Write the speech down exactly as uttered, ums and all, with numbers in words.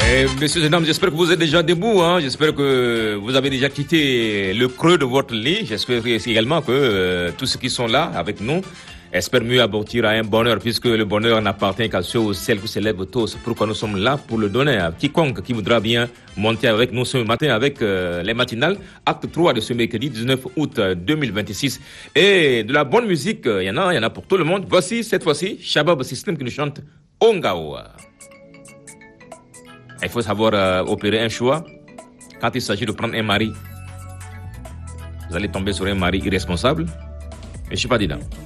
Eh, messieurs et dames, j'espère que vous êtes déjà debout. Hein. J'espère que vous avez déjà quitté le creux de votre lit. J'espère également que euh, tous ceux qui sont là avec nous espèrent mieux aboutir à un bonheur, puisque le bonheur n'appartient qu'à ceux ou celles qui se lèvent tôt. C'est pourquoi nous sommes là pour le donner à quiconque qui voudra bien monter avec nous ce matin avec euh, les matinales. Acte trois de ce mercredi dix-neuf août deux mille vingt-six. Et de la bonne musique, il y en a, il y en a pour tout le monde. Voici cette fois-ci Shabab System qui nous chante Ongao. Il faut savoir euh, opérer un choix quand il s'agit de prendre un mari. Vous allez tomber sur un mari irresponsable, mais je ne suis pas dedans.